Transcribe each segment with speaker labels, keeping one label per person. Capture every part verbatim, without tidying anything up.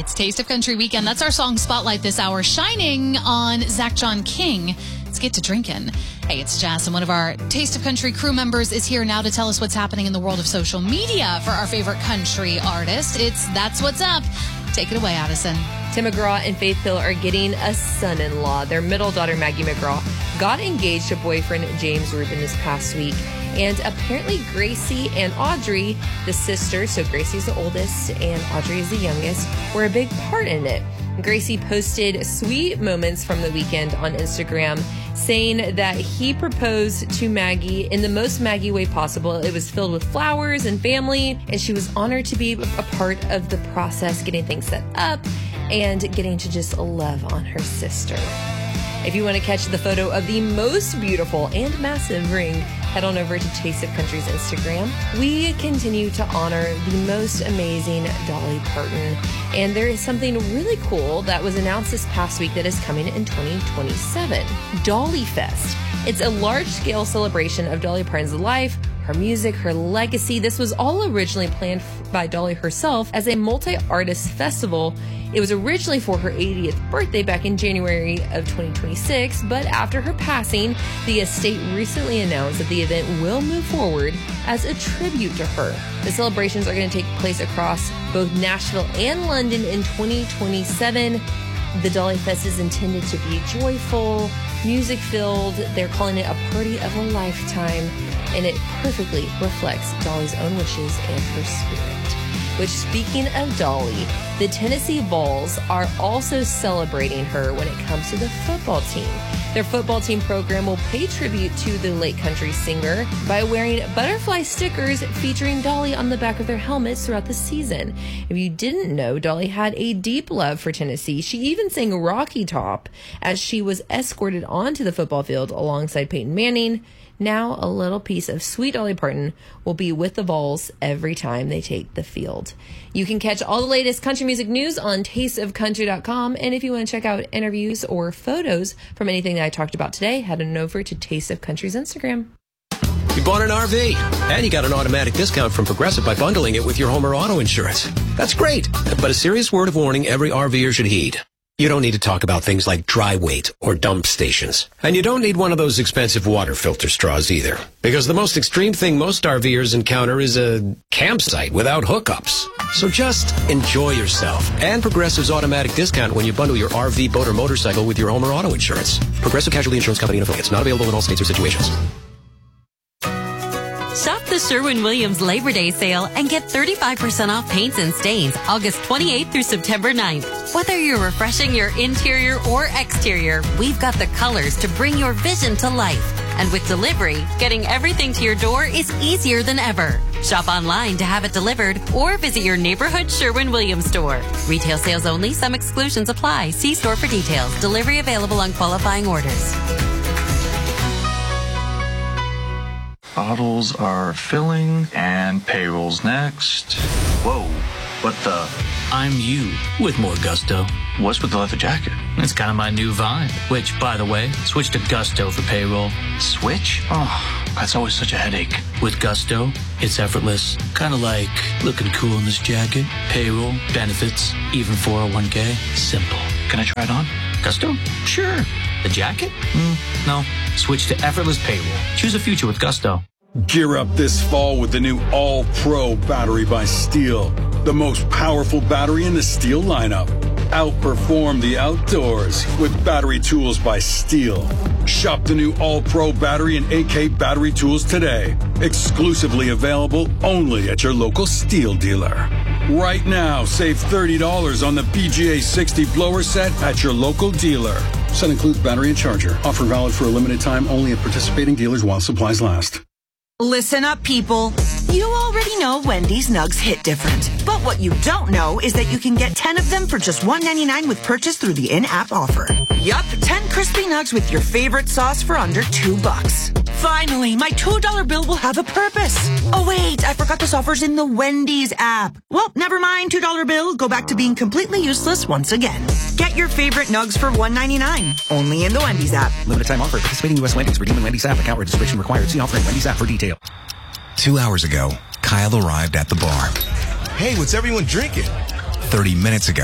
Speaker 1: It's Taste of Country Weekend. That's our song spotlight this hour, shining on Zach John King. Let's get to drinking. Hey, it's Jess, and one of our Taste of Country crew members is here now to tell us what's happening in the world of social media for our favorite country artist. It's That's What's Up. Take it away, Addison.
Speaker 2: Tim McGraw and Faith Hill are getting a son-in-law. Their middle daughter, Maggie McGraw, got engaged to boyfriend James Rubin this past week. And apparently Gracie and Audrey, the sisters, so Gracie's the oldest and Audrey is the youngest, were a big part in it. Gracie posted sweet moments from the weekend on Instagram, saying that he proposed to Maggie in the most Maggie way possible. It was filled with flowers and family, and she was honored to be a part of the process, getting things set up and getting to just love on her sister. If you want to catch the photo of the most beautiful and massive ring, head on over to Taste of Country's Instagram. We continue to honor the most amazing Dolly Parton. And there is something really cool that was announced this past week that is coming in twenty twenty-seven. Dolly Fest. It's a large-scale celebration of Dolly Parton's life, her music, her legacy. This was all originally planned by Dolly herself as a multi-artist festival. It was originally for her eightieth birthday back in January of twenty twenty-six, but after her passing, the estate recently announced that the event will move forward as a tribute to her. The celebrations are going to take place across both Nashville and London in twenty twenty-seven. The Dolly Fest is intended to be joyful, music-filled. They're calling it a party of a lifetime, and it perfectly reflects Dolly's own wishes and her spirit. Which, speaking of Dolly, the Tennessee Vols are also celebrating her when it comes to the football team. Their football team program will pay tribute to the late country singer by wearing butterfly stickers featuring Dolly on the back of their helmets throughout the season. If you didn't know, Dolly had a deep love for Tennessee. She even sang Rocky Top as she was escorted onto the football field alongside Peyton Manning. Now, a little piece of sweet Dolly Parton will be with the Vols every time they take the field. You can catch all the latest country music news on taste of country dot com. And if you want to check out interviews or photos from anything that I talked about today, head on over to Taste of Country's Instagram.
Speaker 3: You bought an R V, and you got an automatic discount from Progressive by bundling it with your home or auto insurance. That's great, but a serious word of warning every RVer should heed. You don't need to talk about things like dry weight or dump stations. And you don't need one of those expensive water filter straws either. Because the most extreme thing most RVers encounter is a campsite without hookups. So just enjoy yourself and Progressive's automatic discount when you bundle your R V, boat, or motorcycle with your home or auto insurance. Progressive Casualty Insurance Company and affiliates. Not available in all states or situations.
Speaker 4: Shop the Sherwin-Williams Labor Day sale and get thirty-five percent off paints and stains August twenty-eighth through September ninth. Whether you're refreshing your interior or exterior, we've got the colors to bring your vision to life. And with delivery, getting everything to your door is easier than ever. Shop online to have it delivered or visit your neighborhood Sherwin-Williams store. Retail sales only. Some exclusions apply. See store for details. Delivery available on qualifying orders.
Speaker 5: Bottles are filling, and payroll's next. Whoa, what the?
Speaker 6: I'm you with more gusto.
Speaker 5: What's with the leather jacket?
Speaker 6: It's kind of my new vibe. Which, by the way, switch to Gusto for payroll.
Speaker 5: Switch? Oh, that's always such a headache.
Speaker 6: With Gusto, it's effortless. Kind of like looking cool in this jacket. Payroll, benefits, even four oh one k. Simple.
Speaker 5: Can I try it on?
Speaker 6: Gusto? Sure. The jacket? Mm, no. Switch to effortless payroll. Choose a future with Gusto.
Speaker 7: Gear up this fall with the new All-Pro battery by Steel. The most powerful battery in the Steel lineup. Outperform the outdoors with battery tools by Steel. Shop the new All-Pro battery and A K battery tools today. Exclusively available only at your local Steel dealer. Right now, save thirty dollars on the P G A sixty blower set at your local dealer. Set includes battery and charger. Offer valid for a limited time only at participating dealers while supplies last.
Speaker 8: Listen up, people. You already know Wendy's Nugs hit different. But what you don't know is that you can get ten of them for just one ninety-nine with purchase through the in-app offer. Yup, ten crispy nugs with your favorite sauce for under two bucks. Finally, my two dollar bill will have a purpose. Oh, wait, I forgot this offer's in the Wendy's app. Well, never mind, two dollar bill. Go back to being completely useless once again. Get your favorite nugs for one ninety-nine. Only in the Wendy's app.
Speaker 9: Limited time offer. Participating U S Wendy's. Redeem in Wendy's app. Account registration required. See offer in Wendy's app for detail.
Speaker 10: Two hours ago, Kyle arrived at the bar.
Speaker 11: Hey, what's everyone drinking?
Speaker 10: Thirty minutes ago,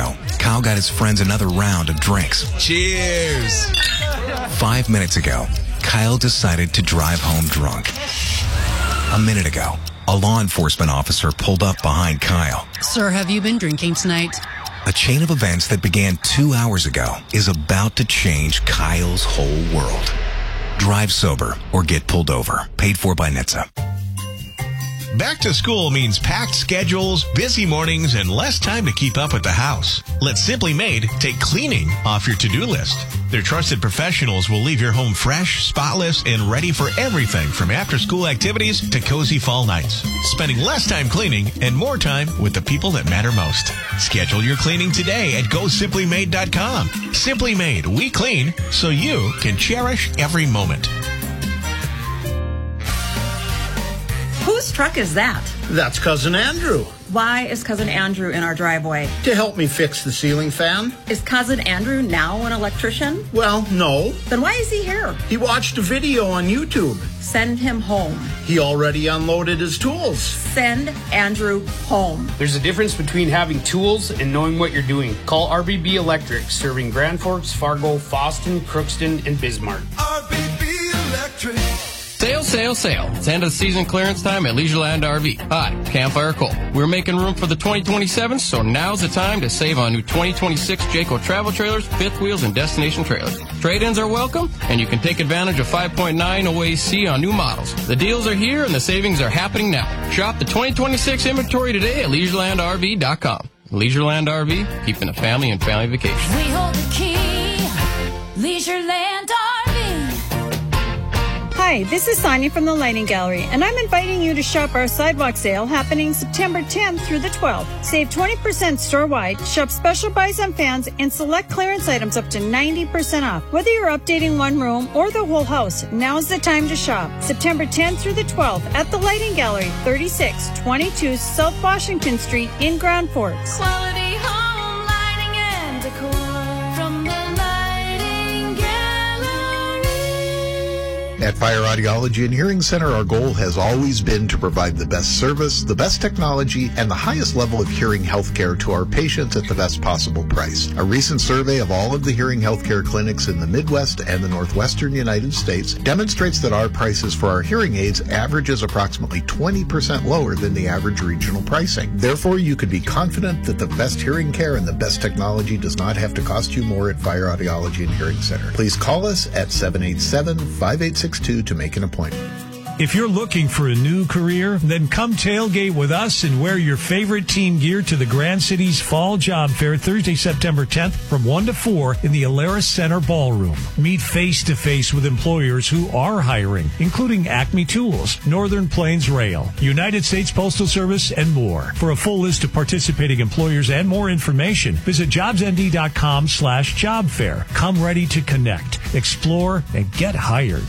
Speaker 10: Kyle got his friends another round of drinks.
Speaker 11: Cheers!
Speaker 10: Five minutes ago, Kyle decided to drive home drunk. A minute ago, a law enforcement officer pulled up behind Kyle.
Speaker 12: Sir, have you been drinking tonight?
Speaker 10: A chain of events that began two hours ago is about to change Kyle's whole world. Drive sober or get pulled over. Paid for by N H T S A.
Speaker 11: Back to school means packed schedules, busy mornings, and less time to keep up with the house. Let Simply Made take cleaning off your to-do list. Their trusted professionals will leave your home fresh, spotless, and ready for everything from after-school activities to cozy fall nights. Spending less time cleaning and more time with the people that matter most. Schedule your cleaning today at go simply made dot com. Simply Made, we clean so you can cherish every moment.
Speaker 13: Whose truck is that?
Speaker 14: That's Cousin Andrew.
Speaker 13: Why is Cousin Andrew in our driveway?
Speaker 14: To help me fix the ceiling fan.
Speaker 13: Is Cousin Andrew now an electrician?
Speaker 14: Well, no.
Speaker 13: Then why is he here?
Speaker 14: He watched a video on YouTube.
Speaker 13: Send him home.
Speaker 14: He already unloaded his tools.
Speaker 13: Send Andrew home.
Speaker 15: There's a difference between having tools and knowing what you're doing. Call R B B Electric, serving Grand Forks, Fargo, Fosston, Crookston, and Bismarck.
Speaker 16: R B B Electric.
Speaker 17: Sale, sale, sale. It's end of the season clearance time at Leisureland R V. Hi, Campfire Cole. We're making room for the twenty twenty-seven, so now's the time to save on new twenty twenty-six Jayco travel trailers, fifth wheels, and destination trailers. Trade-ins are welcome, and you can take advantage of five point nine O A C on new models. The deals are here, and the savings are happening now. Shop the twenty twenty-six inventory today at leisureland r v dot com. Leisureland R V, keeping the family and family vacation.
Speaker 18: We hold the key, Leisureland R V.
Speaker 19: Hi, this is Sonia from the Lighting Gallery, and I'm inviting you to shop our sidewalk sale happening September tenth through the twelfth. Save twenty percent store-wide, shop special buys on fans, and select clearance items up to ninety percent off. Whether you're updating one room or the whole house, now's the time to shop. September tenth through the twelfth at the Lighting Gallery, thirty-six twenty-two South Washington Street in Grand Forks.
Speaker 18: Quality home lighting and decor from the Lighting Gallery.
Speaker 20: At Fire Audiology and Hearing Center, our goal has always been to provide the best service, the best technology, and the highest level of hearing health care to our patients at the best possible price. A recent survey of all of the hearing healthcare clinics in the Midwest and the Northwestern United States demonstrates that our prices for our hearing aids averages approximately twenty percent lower than the average regional pricing. Therefore, you can be confident that the best hearing care and the best technology does not have to cost you more at Fire Audiology and Hearing Center. Please call us at seven eight seven, five eight six two to make an appointment.
Speaker 21: If you're looking for a new career, then come tailgate with us and wear your favorite team gear to the Grand Cities Fall Job Fair Thursday, September tenth from one to four in the Alaris Center Ballroom. Meet face-to-face with employers who are hiring, including Acme Tools, Northern Plains Rail, United States Postal Service, and more. For a full list of participating employers and more information, visit jobsnd.com slash job fair. Come ready to connect, explore, and get hired.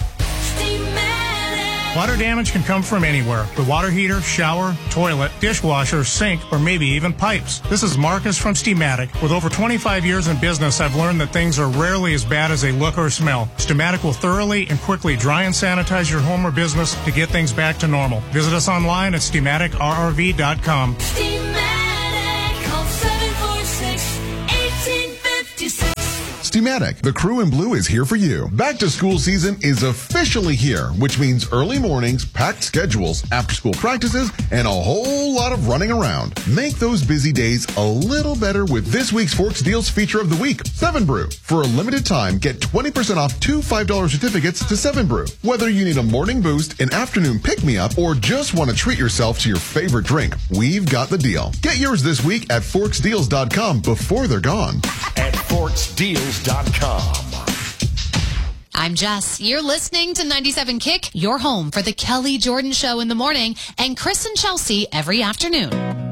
Speaker 22: Water damage can come from anywhere. The water heater, shower, toilet, dishwasher, sink, or maybe even pipes. This is Marcus from Steamatic. With over twenty-five years in business, I've learned that things are rarely as bad as they look or smell. Steamatic will thoroughly and quickly dry and sanitize your home or business to get things back to normal. Visit us online at steamatic r r v dot com.
Speaker 18: Steamatic, call seven four six, one eight five six.
Speaker 23: Steamatic, the crew in blue is here for you. Back to school season is officially here, which means early mornings, packed schedules, after school practices, and a whole lot of running around. Make those busy days a little better with this week's Forks Deals feature of the week, Seven Brew. For a limited time, get twenty percent off two five dollar certificates to Seven Brew. Whether you need a morning boost, an afternoon pick-me-up, or just want to treat yourself to your favorite drink, we've got the deal. Get yours this week at forks deals dot com before they're gone.
Speaker 16: At forks deals dot com.
Speaker 1: I'm Jess. You're listening to ninety-seven Kick, your home for the Kelly Jordan Show in the morning, and Chris and Chelsea every afternoon.